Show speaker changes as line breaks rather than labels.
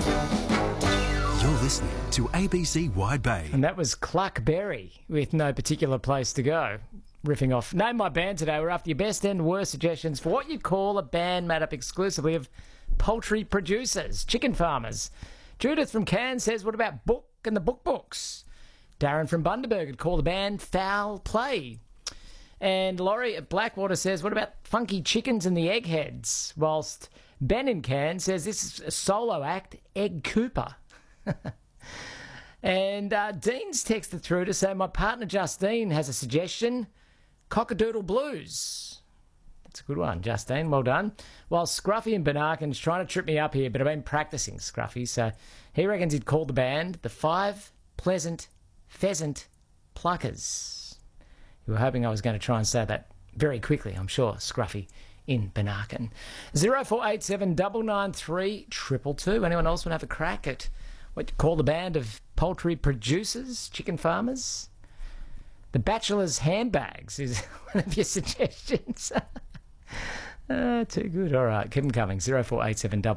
You're listening to ABC Wide Bay.
And that was Cluck Berry with No Particular Place to Go. Riffing off Name My Band today. We're after your best and worst suggestions for what you call a band made up exclusively of poultry producers, chicken farmers. Judith from Cairns says, what about Book and the Book Books? Darren from Bundaberg would call the band Foul Play. And Laurie at Blackwater says, what about Funky Chickens and the Eggheads? Whilst Ben in Cairns says, this is a solo act, Egg Cooper. And Dean's texted through to say, my partner Justine has a suggestion, Cockadoodle Blues. That's a good one, Justine, well done. While Scruffy in Benarkin's trying to trip me up here, but I've been practising, Scruffy, so he reckons he'd call the band the Five Pleasant Pheasant Pluckers. You were hoping I was going to try and say that very quickly, I'm sure, Scruffy in Benarkin. 0487 993 222. Anyone else want to have a crack at what you call the band of poultry producers, chicken farmers? The Bachelor's Handbags is one of your suggestions. Too good. All right, keep them coming. 0487